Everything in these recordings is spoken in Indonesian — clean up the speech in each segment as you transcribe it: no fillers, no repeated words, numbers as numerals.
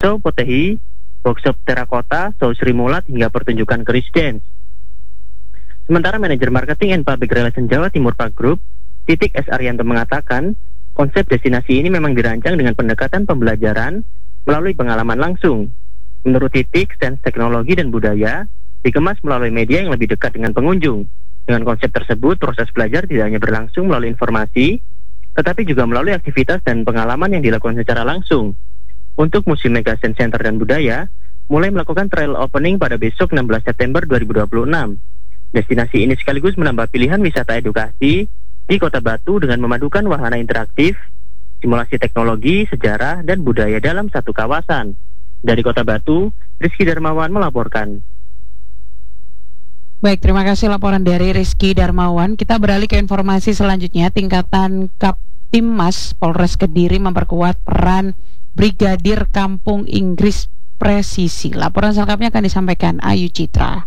show Potehi, workshop terakota, show Sri Mulat, hingga pertunjukan keris dance. Sementara manajer marketing and public relation Jawa Timur Park Group, Titik S. Arianto mengatakan, konsep destinasi ini memang dirancang dengan pendekatan pembelajaran melalui pengalaman langsung. Menurut Titik, sains teknologi dan budaya dikemas melalui media yang lebih dekat dengan pengunjung. Dengan konsep tersebut, proses belajar tidak hanya berlangsung melalui informasi, tetapi juga melalui aktivitas dan pengalaman yang dilakukan secara langsung. Untuk Museum Mega Science Center dan Budaya, mulai melakukan trial opening pada besok 16 September 2026. Destinasi ini sekaligus menambah pilihan wisata edukasi di Kota Batu dengan memadukan wahana interaktif, simulasi teknologi, sejarah, dan budaya dalam satu kawasan. Dari Kota Batu, Rizky Darmawan melaporkan. Baik, terima kasih laporan dari Rizky Darmawan. Kita beralih ke informasi selanjutnya. Tingkatan Kaptimmas Polres Kediri memperkuat peran Brigadir Kampung Inggris Presisi. Laporan selengkapnya akan disampaikan Ayu Citra.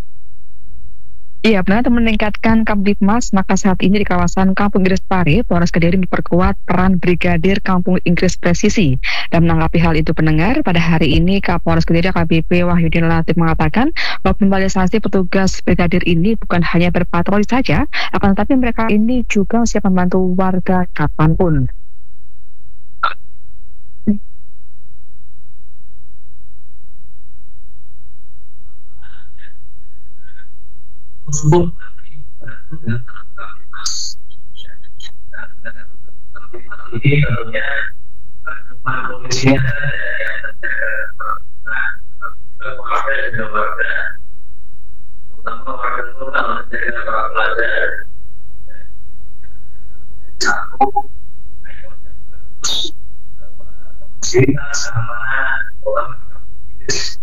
Iya, benar, meningkatkan Kaptimmas, maka saat ini di kawasan Kampung Inggris Pare, Polres Kediri memperkuat peran Brigadir Kampung Inggris Presisi. Dan menanggapi hal itu pendengar, pada hari ini Kapolres Kediri AKBP Wahyudin Latif mengatakan bahwa mobilisasi petugas Brigadir ini bukan hanya berpatroli saja, akan tetapi mereka ini juga siap membantu warga kapanpun. Ini tentunya polisinya warga dan warga, terutama warga lokal menjaga para pelajar. Satu, fasilitas keamanan orang Inggris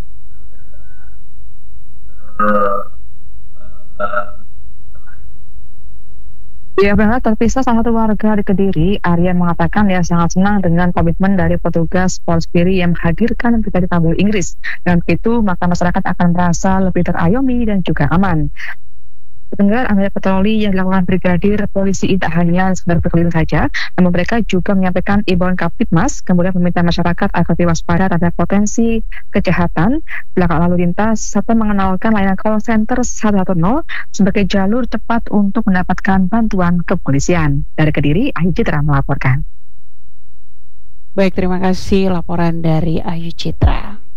Ya, benar, terpisah salah satu warga di Kediri, Aryan mengatakan dia sangat senang dengan komitmen dari petugas Polres Kediri yang menghadirkan Brigadir Kampung Inggris. Dan begitu, maka masyarakat akan merasa lebih terayomi dan juga aman. Dengar ambil patroli yang dilakukan Brigadir polisi tidak hanya sekedar berkeliling saja, namun mereka juga menyampaikan imbauan Kaptimmas, kemudian meminta masyarakat agar waspada terhadap potensi kejahatan, belakang lalu lintas, serta mengenalkan layanan call center 110 sebagai jalur tepat untuk mendapatkan bantuan kepolisian. Dari Kediri, Ayu Citra melaporkan. Baik, terima kasih laporan dari Ayu Citra.